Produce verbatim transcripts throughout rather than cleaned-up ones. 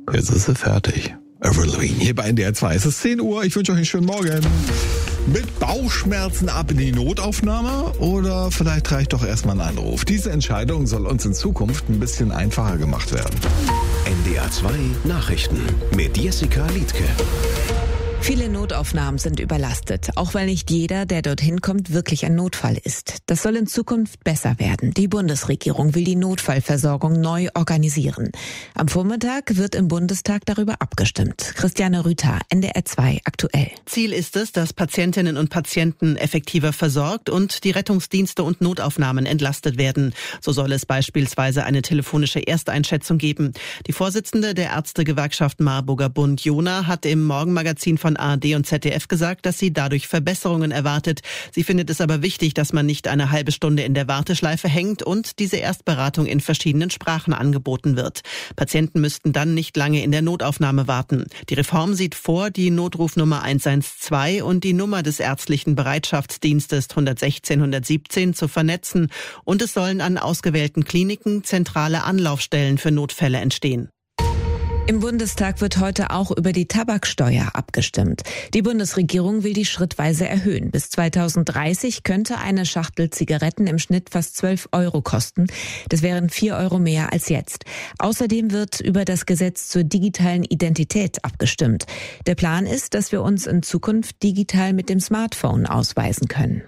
Jetzt ist sie fertig. Avril Lavigne hier bei N D R zwei. Es ist zehn Uhr, ich wünsche euch einen schönen Morgen. Mit Bauchschmerzen ab in die Notaufnahme oder vielleicht reicht doch erstmal ein Anruf. Diese Entscheidung soll uns in Zukunft ein bisschen einfacher gemacht werden. N D R zwei Nachrichten mit Jessica Liedtke. Viele Notaufnahmen sind überlastet, auch weil nicht jeder, der dorthin kommt, wirklich ein Notfall ist. Das soll in Zukunft besser werden. Die Bundesregierung will die Notfallversorgung neu organisieren. Am Vormittag wird im Bundestag darüber abgestimmt. Christiane Rüther, N D R zwei aktuell. Ziel ist es, dass Patientinnen und Patienten effektiver versorgt und die Rettungsdienste und Notaufnahmen entlastet werden. So soll es beispielsweise eine telefonische Ersteinschätzung geben. Die Vorsitzende der Ärztegewerkschaft Marburger Bund, Jona, hat im Morgenmagazin von A R D und Z D F gesagt, dass sie dadurch Verbesserungen erwartet. Sie findet es aber wichtig, dass man nicht eine halbe Stunde in der Warteschleife hängt und diese Erstberatung in verschiedenen Sprachen angeboten wird. Patienten müssten dann nicht lange in der Notaufnahme warten. Die Reform sieht vor, die Notrufnummer eins eins zwei und die Nummer des ärztlichen Bereitschaftsdienstes eins eins sechs eins sieben zu vernetzen und es sollen an ausgewählten Kliniken zentrale Anlaufstellen für Notfälle entstehen. Im Bundestag wird heute auch über die Tabaksteuer abgestimmt. Die Bundesregierung will die schrittweise erhöhen. Bis zweitausenddreißig könnte eine Schachtel Zigaretten im Schnitt fast zwölf Euro kosten. Das wären vier Euro mehr als jetzt. Außerdem wird über das Gesetz zur digitalen Identität abgestimmt. Der Plan ist, dass wir uns in Zukunft digital mit dem Smartphone ausweisen können.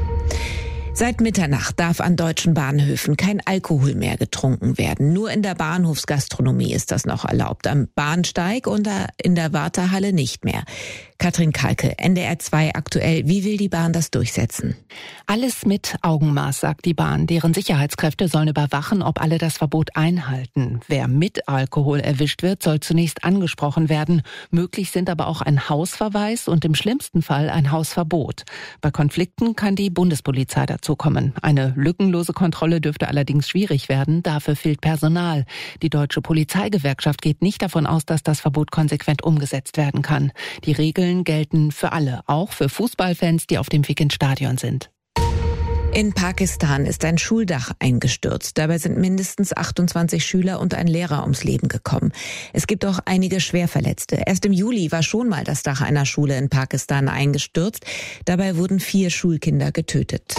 Seit Mitternacht darf an deutschen Bahnhöfen kein Alkohol mehr getrunken werden. Nur in der Bahnhofsgastronomie ist das noch erlaubt. Am Bahnsteig und in der Wartehalle nicht mehr. Katrin Kalke, N D R zwei aktuell. Wie will die Bahn das durchsetzen? Alles mit Augenmaß, sagt die Bahn. Deren Sicherheitskräfte sollen überwachen, ob alle das Verbot einhalten. Wer mit Alkohol erwischt wird, soll zunächst angesprochen werden. Möglich sind aber auch ein Hausverweis und im schlimmsten Fall ein Hausverbot. Bei Konflikten kann die Bundespolizei dazu kommen. Eine lückenlose Kontrolle dürfte allerdings schwierig werden. Dafür fehlt Personal. Die Deutsche Polizeigewerkschaft geht nicht davon aus, dass das Verbot konsequent umgesetzt werden kann. Die Regeln gelten für alle, auch für Fußballfans, die auf dem Weg ins Stadion sind. In Pakistan ist ein Schuldach eingestürzt. Dabei sind mindestens achtundzwanzig Schüler und ein Lehrer ums Leben gekommen. Es gibt auch einige Schwerverletzte. Erst im Juli war schon mal das Dach einer Schule in Pakistan eingestürzt. Dabei wurden vier Schulkinder getötet.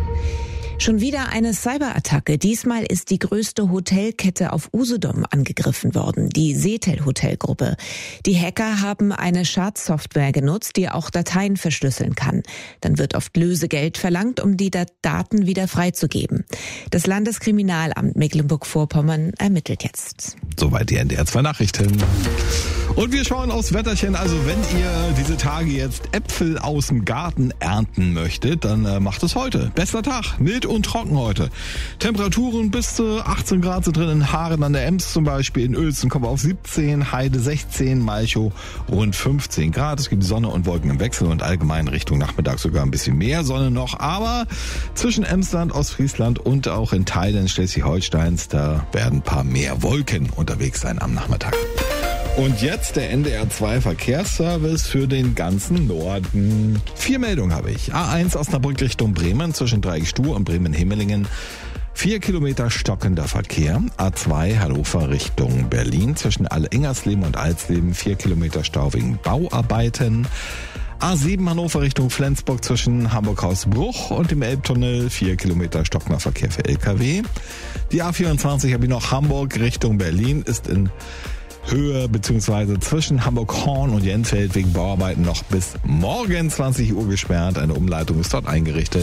Schon wieder eine Cyberattacke. Diesmal ist die größte Hotelkette auf Usedom angegriffen worden, die Setel Hotelgruppe. Die Hacker haben eine Schadsoftware genutzt, die auch Dateien verschlüsseln kann. Dann wird oft Lösegeld verlangt, um die Daten wieder freizugeben. Das Landeskriminalamt Mecklenburg-Vorpommern ermittelt jetzt. Soweit die N D R zwei Nachrichten. Und wir schauen aufs Wetterchen. Also wenn ihr diese Tage jetzt Äpfel aus dem Garten ernten möchtet, dann äh, macht es heute. Bester Tag, mild und trocken heute. Temperaturen bis zu achtzehn Grad sind drin in Haaren an der Ems zum Beispiel. In Uelzen kommen wir auf siebzehn, Heide sechzehn, Malchow rund fünfzehn Grad. Es gibt Sonne und Wolken im Wechsel und allgemein Richtung Nachmittag sogar ein bisschen mehr Sonne noch. Aber zwischen Emsland, Ostfriesland und auch in Teilen Schleswig-Holsteins, da werden ein paar mehr Wolken unterwegs sein am Nachmittag. Und jetzt der N D R zwei Verkehrsservice für den ganzen Norden. Vier Meldungen habe ich. A eins Osnabrück Richtung Bremen zwischen Dreigstur und Bremen-Himmelingen. Vier Kilometer stockender Verkehr. A zwei Hannover Richtung Berlin zwischen Alle-Ingersleben und Alsleben. Vier Kilometer Stau wegen Bauarbeiten. A sieben Hannover Richtung Flensburg zwischen Hamburg-Hausbruch und dem Elbtunnel. Vier Kilometer stockender Verkehr für L K W. Die A vierundzwanzig habe ich noch Hamburg Richtung Berlin ist in Höhe bzw. zwischen Hamburg-Horn und Jenfeld wegen Bauarbeiten noch bis morgen zwanzig Uhr gesperrt. Eine Umleitung ist dort eingerichtet.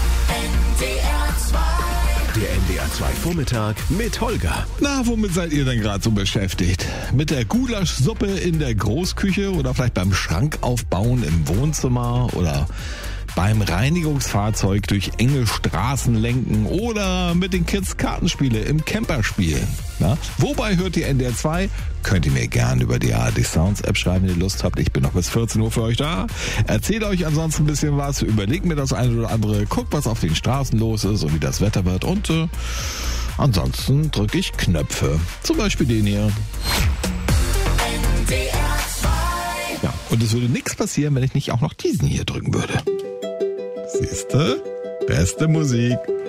Der N D R zwei Vormittag mit Holger. Na, womit seid ihr denn gerade so beschäftigt? Mit der Gulaschsuppe in der Großküche oder vielleicht beim Schrank aufbauen im Wohnzimmer oder beim Reinigungsfahrzeug durch enge Straßen lenken oder mit den Kids Kartenspiele im Camper spielen. Na? Wobei hört die N D R zwei? Könnt ihr mir gerne über die A R D Sounds App schreiben, wenn ihr Lust habt. Ich bin noch bis vierzehn Uhr für euch da. Erzählt euch ansonsten ein bisschen was, überlegt mir das eine oder andere, guckt, was auf den Straßen los ist und wie das Wetter wird und äh, ansonsten drücke ich Knöpfe. Zum Beispiel den hier. N D R zwei. Ja, und es würde nichts passieren, wenn ich nicht auch noch diesen hier drücken würde. Siehste? Beste Musik.